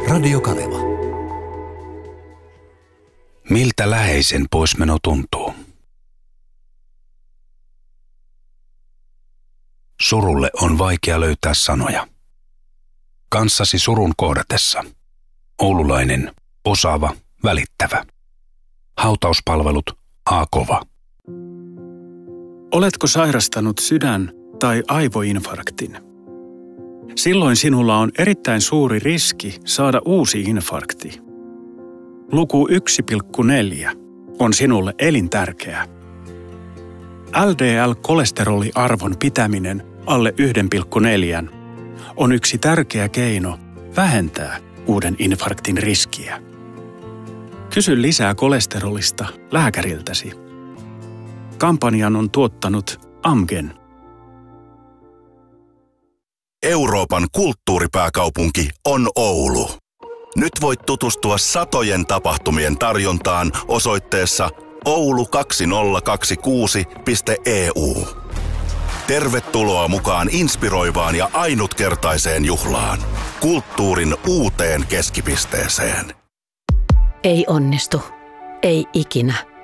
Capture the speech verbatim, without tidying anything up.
Radio Kaneva. Miltä läheisen poismeno tuntuu? Surulle on vaikea löytää sanoja. Kanssasi surun kohdatessa. Oululainen, osaava, välittävä. Hautauspalvelut A-kova. Oletko sairastanut sydän- tai aivoinfarktin? Silloin sinulla on erittäin suuri riski saada uusi infarkti. Luku yksi pilkku neljä on sinulle elintärkeä. L D L-kolesteroliarvon pitäminen alle yksi pilkku neljä on yksi tärkeä keino vähentää uuden infarktin riskiä. Kysy lisää kolesterolista lääkäriltäsi. Kampanjan on tuottanut Amgen. Euroopan kulttuuripääkaupunki on Oulu. Nyt voit tutustua satojen tapahtumien tarjontaan osoitteessa oulu kaksituhattakaksikymmentäkuusi piste e u. Tervetuloa mukaan inspiroivaan ja ainutkertaiseen juhlaan. Kulttuurin uuteen keskipisteeseen. Ei onnistu. Ei ikinä.